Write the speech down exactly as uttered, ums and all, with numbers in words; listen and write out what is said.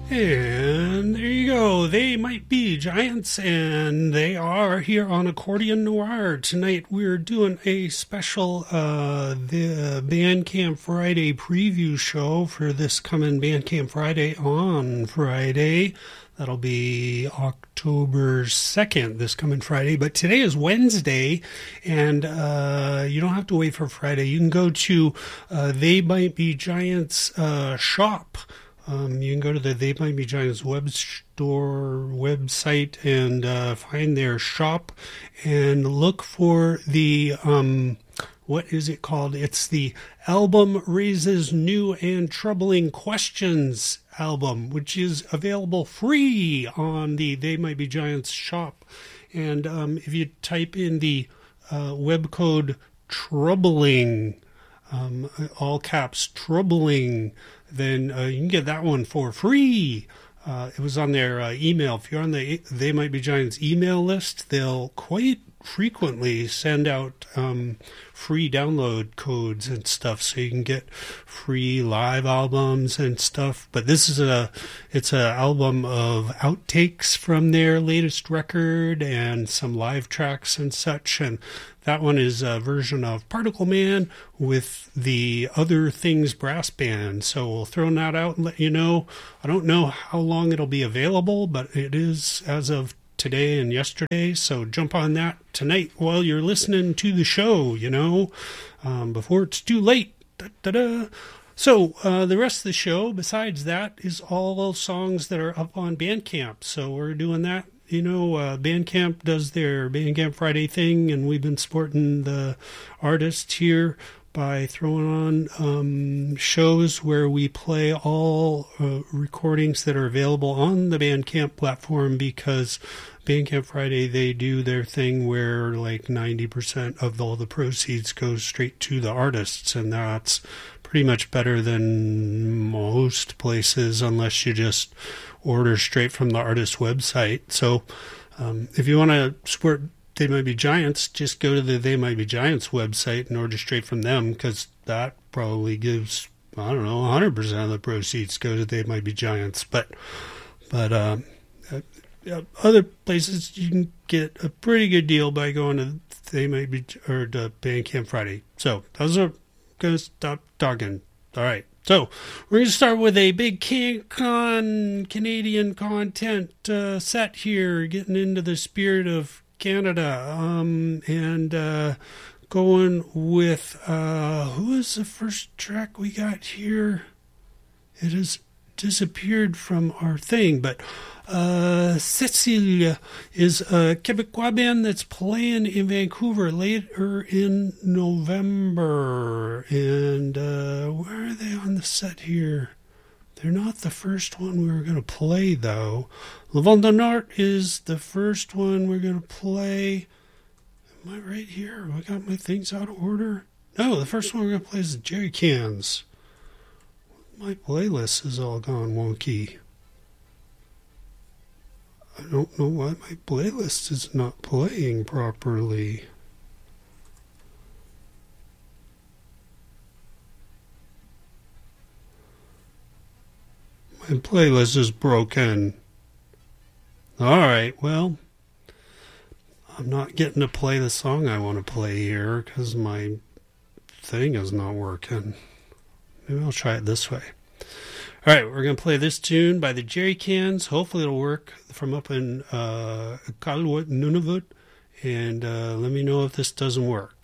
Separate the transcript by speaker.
Speaker 1: And there you go. They might be giants, and they are here on Accordion Noir. Tonight we're doing a special uh, the Bandcamp Friday preview show for this coming Bandcamp Friday on Friday. That'll be October second, this coming Friday. But today is Wednesday, and uh, you don't have to wait for Friday. You can go to uh, They Might Be Giants uh, shop. Um, you can go to the They Might Be Giants web store website and uh, find their shop and look for the, um, what is it called? It's the Album Raises New and Troubling Questions album, which is available free on the They Might Be Giants shop. And um, if you type in the uh, web code troubling, um, all caps troubling, then uh, you can get that one for free. Uh, it was on their uh, email. If you're on the They Might Be Giants email list, they'll quite frequently send out um, free download codes and stuff, so you can get free live albums and stuff. But this is a it's an album of outtakes from their latest record and some live tracks and such. And that one is a version of Particle Man with the Other Things Brass Band. So we'll throw that out and let you know. I don't know how long it'll be available, but it is as of today and yesterday. So jump on that tonight while you're listening to the show, you know, um, before it's too late. Da, da, da. So uh, the rest of the show, besides that, is all those songs that are up on Bandcamp. So we're doing that. You know, uh, Bandcamp does their Bandcamp Friday thing, and we've been supporting the artists here by throwing on um, shows where we play all uh, recordings that are available on the Bandcamp platform, because Bandcamp Friday, they do their thing where like ninety percent of all the proceeds goes straight to the artists, and that's pretty much better than most places, unless you just order straight from the artist website. So um, if you want to support They Might Be Giants, just go to the They Might Be Giants website and order straight from them, because that probably gives, I don't know, one hundred percent of the proceeds go to They Might Be Giants. But but um, uh, other places you can get a pretty good deal by going to They Might Be, or to Bandcamp Friday. So those are going to stop talking. All right. So we're going to start with a big CanCon Canadian content uh, set here, getting into the spirit of Canada, um, and uh, going with, uh, who is the first track we got here? It has disappeared from our thing, but uh, Cécilia is a Quebecois band that's playing in Vancouver later in November. And uh, where are they on the set here? They're not the first one we were going to play, though. Le Vent du Nord is the first one we're going to play. Am I right here? Have I got my things out of order? No, the first one we're going to play is the Jerry Cans. My playlist is all gone wonky. I don't know why my playlist is not playing properly. My playlist is broken. Alright, well, I'm not getting to play the song I want to play here because my thing is not working. Maybe I'll try it this way. All right, we're going to play this tune by the Jerry Cans. Hopefully it'll work, from up in uh, Iqaluit, Nunavut. And uh, let me know if this doesn't work.